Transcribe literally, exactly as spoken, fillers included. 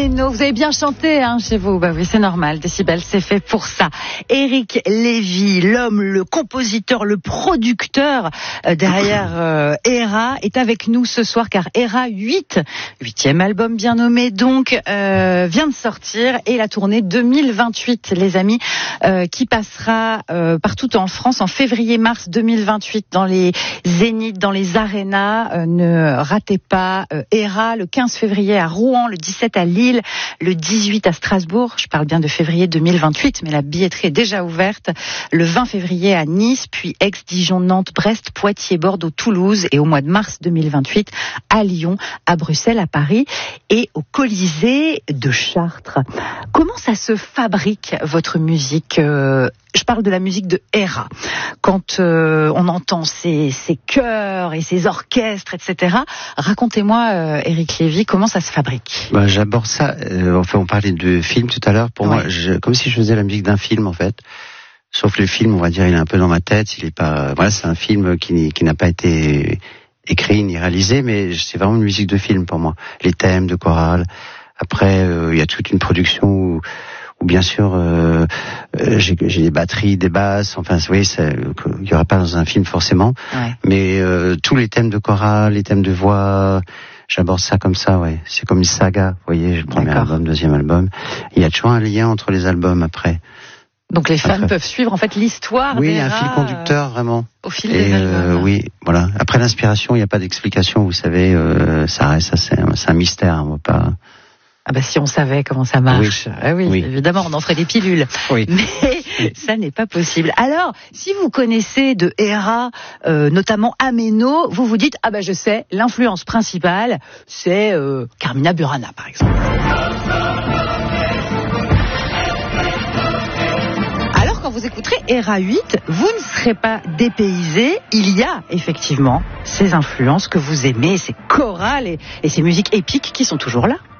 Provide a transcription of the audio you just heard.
Ameno, vous avez bien chanté hein, chez vous. Bah oui, c'est normal, Décibel, c'est fait pour ça. Éric Lévy, l'homme, le compositeur, le producteur euh, derrière euh, Héra, est avec nous ce soir car Héra huit, huitième album bien nommé donc, euh, vient de sortir et la tournée deux mille vingt-huit, les amis, euh, qui passera euh, partout en France en février-mars deux mille vingt-huit dans les zéniths, dans les arénas. Euh, ne ratez pas euh, Héra le quinze février à Rouen, le dix-sept à Lille, le dix-huit à Strasbourg. Je parle bien de février deux mille vingt-huit, mais la billetterie est déjà ouverte. Le vingt février à Nice, puis Aix, Dijon, Nantes, Brest, Poitiers, Bordeaux, Toulouse, et au mois de mars deux mille vingt-huit à Lyon, à Bruxelles, à Paris et au Colisée de Chartres. Comment ça se fabrique votre musique ? euh, Je parle de la musique de Héra. Quand euh, on entend ces, ces chœurs et ces orchestres, et cetera. Racontez-moi, euh, Éric Lévy, comment ça se fabrique ? Bah, j'aborde ça. Euh, enfin, on parlait de film tout à l'heure. Pour ouais. moi, je, comme si je faisais la musique d'un film, en fait. Sauf le film, on va dire, il est un peu dans ma tête. Il est pas. Voilà, c'est un film qui, qui n'a pas été écrit ni réalisé, mais c'est vraiment une musique de film pour moi. Les thèmes de chorale. Après, euh, il y a toute une production où, où bien sûr, euh, j'ai, j'ai des batteries, des basses. Enfin, vous voyez, ça, il y aura pas dans un film forcément. Ouais. Mais euh, tous les thèmes de chorale, les thèmes de voix. J'aborde ça comme ça, ouais. C'est comme une saga, vous voyez, le premier D'accord. album, deuxième album. Il y a toujours un lien entre les albums après. Donc les fans après. peuvent suivre en fait l'histoire. Oui, d'Héra, un fil conducteur vraiment. Au fil Et des albums. Euh, oui, voilà. Après l'inspiration, il n'y a pas d'explication, vous savez. Euh, ça reste, ça c'est, c'est un mystère, on va pas. Ah bah si on savait comment ça marche, oui, ah oui, oui. évidemment on en ferait des pilules, oui. mais ça n'est pas possible. Alors, si vous connaissez de Héra, euh, notamment Ameno, vous vous dites, ah bah je sais, l'influence principale, c'est euh, Carmina Burana par exemple. Alors quand vous écouterez Héra huit, vous ne serez pas dépaysé, il y a effectivement ces influences que vous aimez, ces chorales et, et ces musiques épiques qui sont toujours là.